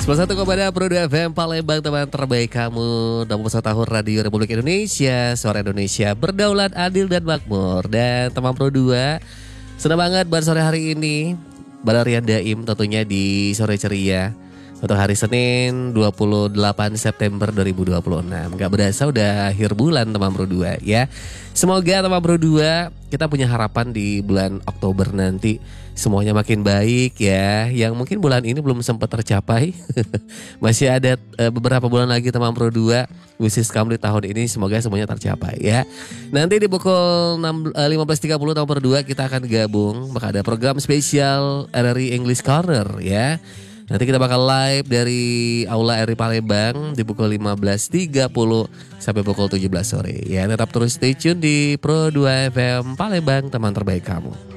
101,6 Pro 2 FM Palembang, teman terbaik kamu. 21 tahun Radio Republik Indonesia, suara Indonesia berdaulat, adil dan makmur. Dan teman Pro 2, senang banget pada sore hari ini Balarian Daim tentunya di Sore Ceria untuk hari Senin 28 September 2026. Gak berasa udah akhir bulan teman Pro 2 ya. Semoga teman Pro 2 kita punya harapan di bulan Oktober nanti semuanya makin baik ya. Yang mungkin bulan ini belum sempat tercapai. Masih ada beberapa bulan lagi teman Pro 2. Wishes kamu di tahun ini semoga semuanya tercapai ya. Nanti di pukul 15.30 teman Pro 2 kita akan gabung. Maka ada program spesial RRI English Corner ya. Nanti kita bakal live dari Aula RRI Palembang di pukul 15.30 sampai pukul 17 sore. Ya, tetap terus stay tune di Pro 2 FM Palembang, teman terbaik kamu.